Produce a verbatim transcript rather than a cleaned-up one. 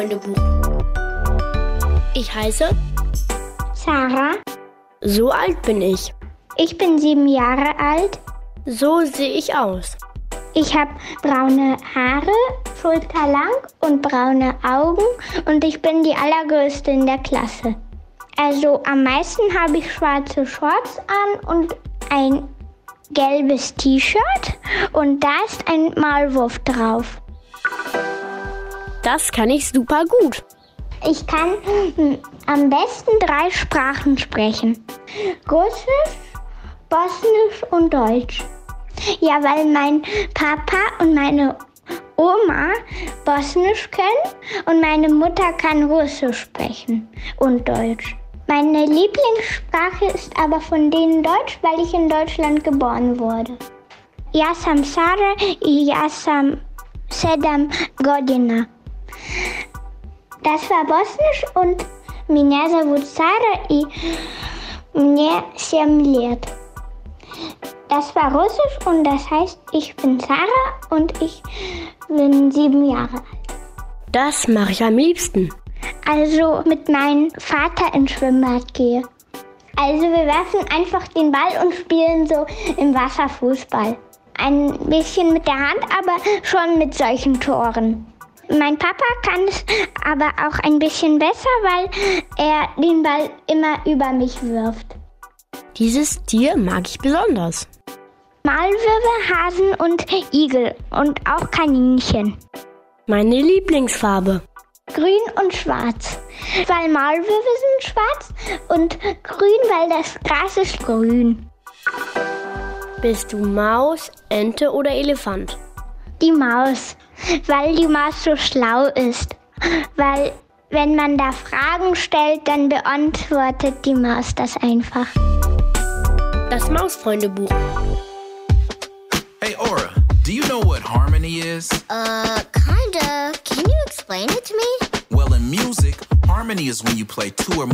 Ich heiße Sarah. So alt bin ich. Ich bin sieben Jahre alt. So sehe ich aus. Ich habe braune Haare, schulterlang und braune Augen und ich bin die allergrößte in der Klasse. Also am meisten habe ich schwarze Shorts an und ein gelbes T-Shirt und da ist ein Maulwurf drauf. Das kann ich super gut. Ich kann hm, am besten drei Sprachen sprechen. Russisch, Bosnisch und Deutsch. Ja, weil mein Papa und meine Oma Bosnisch können und meine Mutter kann Russisch sprechen und Deutsch. Meine Lieblingssprache ist aber von denen Deutsch, weil ich in Deutschland geboren wurde. Ja sam Sara i ja sam sedam godina. Das war Bosnisch und меня зовут Sara i мне семь лет. Das war Russisch und das heißt, ich bin Sarah und ich bin sieben Jahre alt. Das mache ich am liebsten. Also mit meinem Vater ins Schwimmbad gehe. Also wir werfen einfach den Ball und spielen so im Wasser Fußball. Ein bisschen mit der Hand, aber schon mit solchen Toren. Mein Papa kann es aber auch ein bisschen besser, weil er den Ball immer über mich wirft. Dieses Tier mag ich besonders. Maulwürfe, Hasen und Igel und auch Kaninchen. Meine Lieblingsfarbe. Grün und schwarz, weil Maulwürfe sind schwarz und grün, weil das Gras ist grün. Bist du Maus, Ente oder Elefant? Die Maus, weil die Maus so schlau ist. Weil wenn man da Fragen stellt, dann beantwortet die Maus das einfach. Das Mausfreundebuch. Hey Aura, do you know what harmony is? Uh, kinda. Can you explain it to me? Well, in music, harmony is when you play two or more